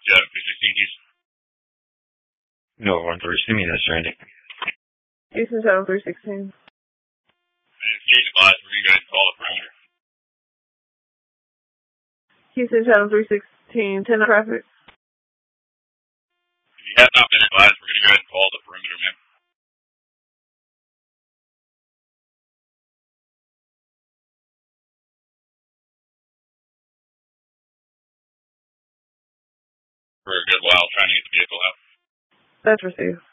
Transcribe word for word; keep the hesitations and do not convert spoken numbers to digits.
Yeah, three sixteen Houston. No, one three, see me, that's Randy. Houston seven three sixteen. And it's Houston Glass, we're going to go ahead and call the perimeter. Houston seven three sixteen, ten traffic. If you have not been advised, we're going to go ahead and call the perimeter, ma'am. For a good while, trying to get the vehicle out. That's received.